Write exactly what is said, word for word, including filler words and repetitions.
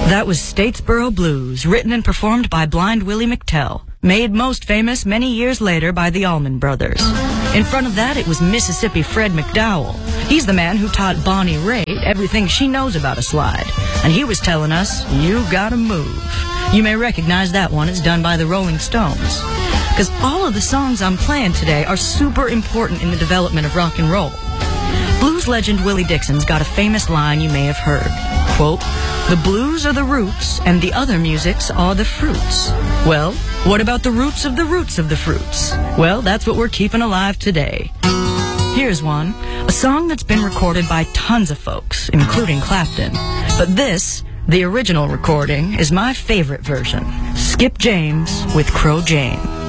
That was Statesboro Blues, written and performed by Blind Willie McTell, made most famous many years later by the Allman Brothers. In front of that, it was Mississippi Fred McDowell. He's the man who taught Bonnie Raitt everything she knows about a slide. And he was telling us, you gotta move. You may recognize that one as done by the Rolling Stones. Because all of the songs I'm playing today are super important in the development of rock and roll. Blues legend Willie Dixon's got a famous line you may have heard. Quote, "The blues are the roots, and the other musics are the fruits." Well, what about the roots of the roots of the fruits? Well, that's what we're keeping alive today. Here's one, a song that's been recorded by tons of folks, including Clapton. But this, the original recording, is my favorite version. Skip James with Crow Jane.